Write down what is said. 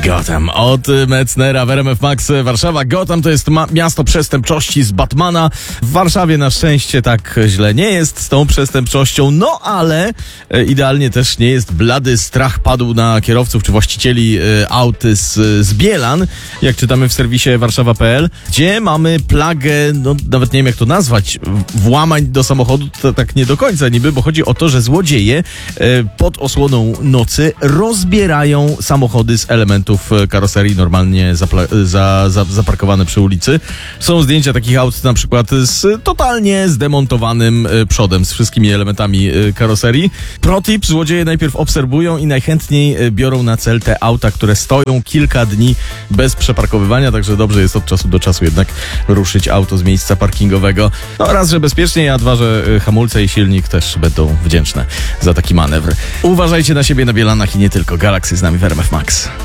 Gotham od Metznera w RMF Max Warszawa. Gotham to jest miasto przestępczości z Batmana. W Warszawie na szczęście tak źle nie jest z tą przestępczością, no ale idealnie też nie jest. Blady strach padł na kierowców czy właścicieli aut z Bielan, jak czytamy w serwisie warszawa.pl, gdzie mamy plagę, no nawet nie wiem jak to nazwać, włamań do samochodu, to tak nie do końca niby, bo chodzi o to, że złodzieje pod osłoną nocy rozbierają samochody z elementów karoserii normalnie zaparkowane przy ulicy. Są zdjęcia takich aut na przykład z totalnie zdemontowanym przodem, z wszystkimi elementami karoserii. Protip: złodzieje najpierw obserwują i najchętniej biorą na cel te auta, które stoją kilka dni bez przeparkowywania, także dobrze jest od czasu do czasu jednak ruszyć auto z miejsca parkingowego. No raz, że bezpiecznie, a dwa, że hamulce i silnik też będą wdzięczne za taki manewr. Uważajcie na siebie na Bielanach i nie tylko. Galaxy z nami w RMF Max.